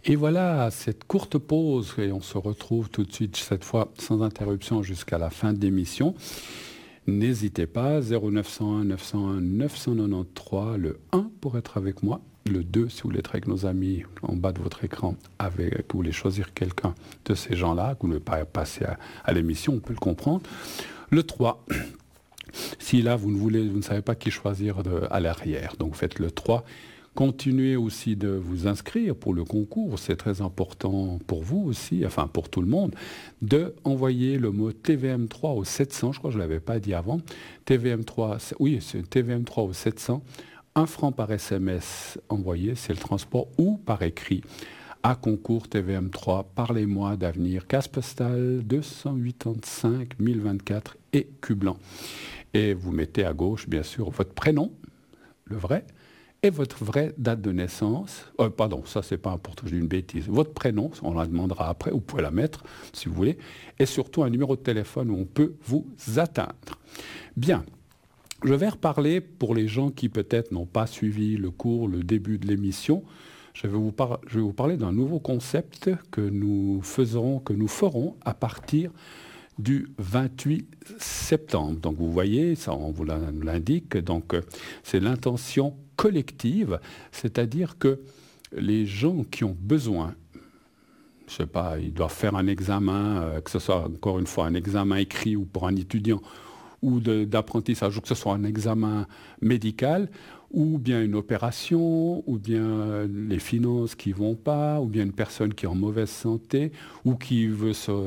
Et voilà, cette courte pause, et on se retrouve tout de suite, cette fois sans interruption jusqu'à la fin de l'émission. N'hésitez pas, 0901 901 993, le 1 pour être avec moi, le 2 si vous voulez être avec nos amis en bas de votre écran, avec, vous voulez choisir quelqu'un de ces gens-là, que vous ne voulez pas passer à l'émission, on peut le comprendre. Le 3, si là vous ne savez pas qui choisir à l'arrière, donc faites le 3. Continuez aussi de vous inscrire pour le concours, c'est très important pour vous aussi, enfin pour tout le monde, de envoyer le mot TVM3 au 700, je crois que je ne l'avais pas dit avant, TVM3, oui, c'est TVM3 au 700, 1 franc par SMS envoyé, c'est le transport, ou par écrit, à concours TVM3, parlez-moi d'avenir, case postale 285 1024 et Cublan. Et vous mettez à gauche, bien sûr, votre prénom, le vrai, et votre vraie date de naissance. Pardon, ça c'est pas important, je dis une bêtise. Votre prénom, on la demandera après, vous pouvez la mettre si vous voulez, et surtout un numéro de téléphone où on peut vous atteindre. Bien, je vais reparler pour les gens qui peut-être n'ont pas suivi le cours, le début de l'émission. Je vais vous parler d'un nouveau concept que nous ferons à partir du 28 septembre. Donc vous voyez, ça on vous l'indique, donc c'est l'intention collective, c'est-à-dire que les gens qui ont besoin, je ne sais pas, ils doivent faire un examen, que ce soit encore une fois un examen écrit ou pour un étudiant, ou d'apprentissage, ou que ce soit un examen médical, ou bien une opération, ou bien les finances qui ne vont pas, ou bien une personne qui est en mauvaise santé, ou qui veut se